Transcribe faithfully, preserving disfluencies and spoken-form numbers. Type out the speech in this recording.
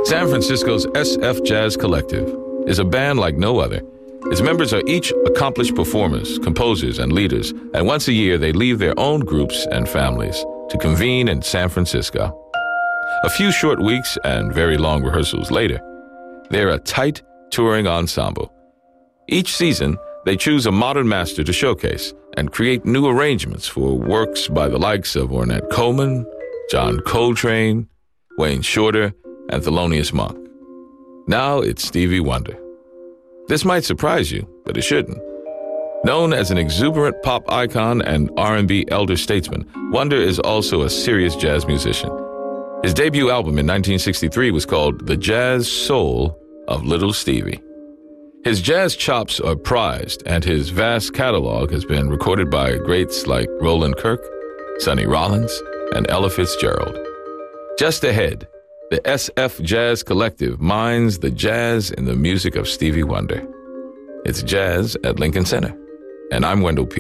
San Francisco's S F Jazz Collective is a band like no other. Its members are each accomplished performers, composers, and leaders, and once a year they leave their own groups and families to convene in San Francisco. A few short weeks and very long rehearsals later, they're a tight touring ensemble. Each season, they choose a modern master to showcase and create new arrangements for works by the likes of Ornette Coleman, John Coltrane, Wayne Shorter, and Thelonious Monk. Now it's Stevie Wonder. This might surprise you, but it shouldn't. Known as an exuberant pop icon and R and B elder statesman, Wonder is also a serious jazz musician. His debut album in nineteen sixty-three was called The Jazz Soul of Little Stevie. His jazz chops are prized, and his vast catalog has been recorded by greats like Roland Kirk, Sonny Rollins, and Ella Fitzgerald. Just ahead, the S F Jazz Collective mines the jazz in the music of Stevie Wonder. It's Jazz at Lincoln Center, and I'm Wendell Pierce.